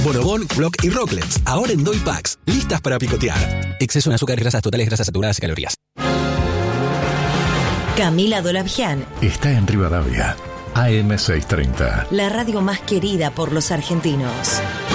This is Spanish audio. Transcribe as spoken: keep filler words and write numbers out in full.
Bonobón, Block y Rocklets, ahora en Doy Packs, listas para picotear. Exceso en azúcares, grasas totales, grasas saturadas y calorías. Camila Dolavian está en Rivadavia, A M seiscientos treinta. La radio más querida por los argentinos.